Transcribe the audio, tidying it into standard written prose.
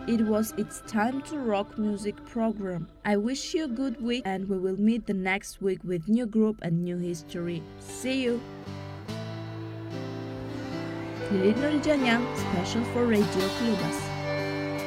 It was It's Time to Rock music program. I wish you a good week and we will meet the next week with new group and new history. See you! Lilith Nurijanyang, special for Radio Clubas.